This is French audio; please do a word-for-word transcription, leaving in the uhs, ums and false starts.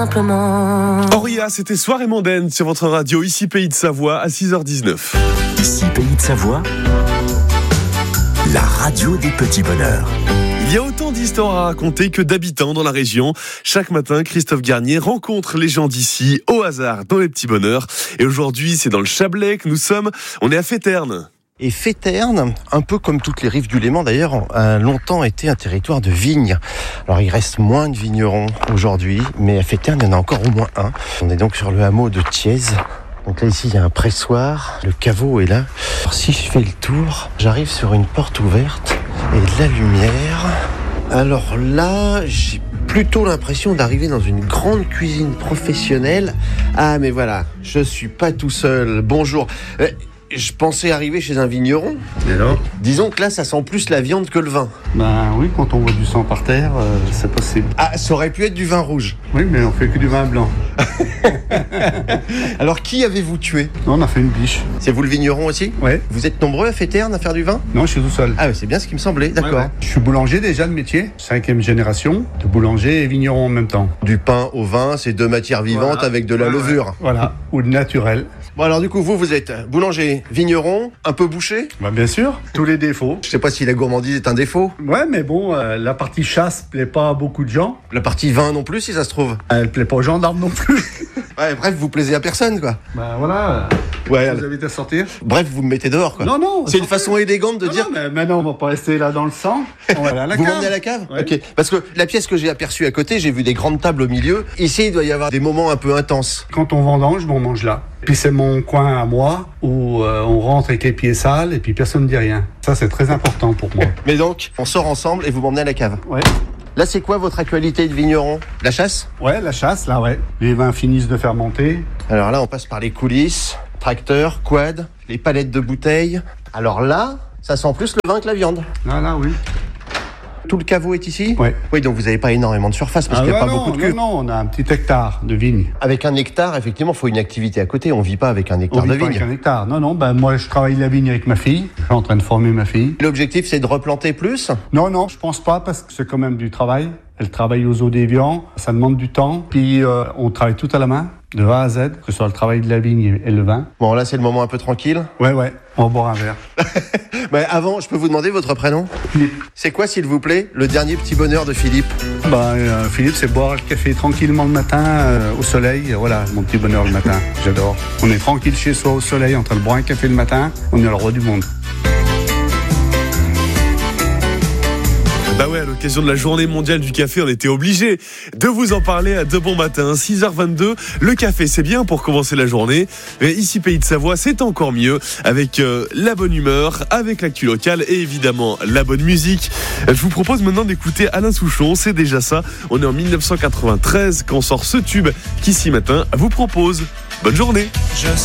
Simplement. Auria, c'était Soirée mondaine sur votre radio, ici Pays de Savoie, à six heures dix-neuf. Ici Pays de Savoie, la radio des petits bonheurs. Il y a autant d'histoires à raconter que d'habitants dans la région. Chaque matin, Christophe Garnier rencontre les gens d'ici au hasard dans les petits bonheurs. Et aujourd'hui, c'est dans le Chablais que nous sommes. On est à Féterne. Et Féterne, un peu comme toutes les rives du Léman d'ailleurs, a longtemps été un territoire de vignes. Alors il reste moins de vignerons aujourd'hui, mais à Féterne, il y en a encore au moins un. On est donc sur le hameau de Thiez. Donc là ici, il y a un pressoir, le caveau est là. Alors si je fais le tour, j'arrive sur une porte ouverte et de la lumière. Alors là, j'ai plutôt l'impression d'arriver dans une grande cuisine professionnelle. Ah mais voilà, je suis pas tout seul. Bonjour. Euh, Je pensais arriver chez un vigneron. Et alors ? Disons que là, ça sent plus la viande que le vin. Ben oui, quand on voit du sang par terre, euh, c'est possible. Ah, ça aurait pu être du vin rouge. Oui, mais on fait que du vin blanc. Alors, qui avez-vous tué ? Non, on a fait une biche. C'est vous le vigneron aussi ? Ouais. Vous êtes nombreux à Féterne à faire du vin ? Non, je suis tout seul. Ah, c'est bien ce qui me semblait, d'accord. Ouais, ouais. Je suis boulanger déjà de métier, cinquième génération de boulanger et vigneron en même temps. Du pain au vin, c'est deux matières vivantes Voilà. avec de la Ouais, levure. ouais. Voilà, ou de naturel. Bon, alors du coup, vous, vous êtes boulanger, vigneron, un peu boucher ? Bah bien sûr, tous les défauts. Je sais pas si la gourmandise est un défaut. Ouais, mais bon, euh, la partie chasse plaît pas à beaucoup de gens. La partie vin non plus, si ça se trouve. Elle plaît pas aux gendarmes non plus. Ouais, bref, vous plaisez à personne, quoi. Bah voilà, Ouais, je alors- vous invite à sortir. Bref, vous me mettez dehors, quoi. Non, non. C'est une façon élégante de Non, dire... non, mais maintenant, on va pas rester là dans le sang. On va aller à la Vous cave. m'emmenez à la cave ? Ouais. Ok. Parce que la pièce que j'ai aperçue à côté, j'ai vu des grandes tables au milieu. Ici, il doit y avoir des moments un peu intenses. Quand on vendange, on mange là. Puis c'est mon coin à moi où euh, on rentre avec les pieds sales et puis personne ne dit rien. Ça, c'est très important pour moi. Mais donc, on sort ensemble et vous m'emmenez à la cave. Ouais. Là, c'est quoi votre actualité de vigneron ? La chasse ? Ouais, la chasse, là, ouais. Les vins finissent de fermenter. Alors là, on passe par les coulisses, tracteur, quad, les palettes de bouteilles. Alors là, ça sent plus le vin que la viande. Là, là, oui. Tout le caveau est ici ? Ouais. Oui, donc vous n'avez pas énormément de surface parce Ah, qu'il n'y a ouais, pas non, beaucoup de non, cul. non, on a un petit hectare de vigne. Avec un hectare, effectivement, il faut une activité à côté. On vit pas avec un On hectare vit de pas vigne. avec un hectare. Non, non, ben moi, je travaille la vigne avec ma fille. Je suis en train de former ma fille. L'objectif, c'est de replanter plus ? Non, non, je pense pas parce que c'est quand même du travail. Elle travaille aux eaux d'évian, ça demande du temps. Puis euh, on travaille tout à la main, de A à Z, que ce soit le travail de la vigne et le vin. Bon, là, c'est le moment un peu tranquille. Ouais, ouais, on va boire un verre. Mais avant, je peux vous demander votre prénom ? Philippe. C'est quoi, s'il vous plaît, le dernier petit bonheur de Philippe ? Ben, euh, Philippe, c'est boire le café tranquillement le matin, euh, au soleil. Voilà, mon petit bonheur le matin. J'adore. On est tranquille chez soi au soleil, en train de boire un café le matin. On est le roi du monde. Bah ouais, à l'occasion de la journée mondiale du café, on était obligé de vous en parler à De Bon Matin, six heures vingt-deux. Le café, c'est bien pour commencer la journée. Mais ici, Pays de Savoie, c'est encore mieux avec euh, la bonne humeur, avec l'actu locale et évidemment la bonne musique. Je vous propose maintenant d'écouter Alain Souchon, c'est déjà ça. On est en dix-neuf cent quatre-vingt-treize quand sort ce tube qui, ce matin, vous propose. Bonne journée.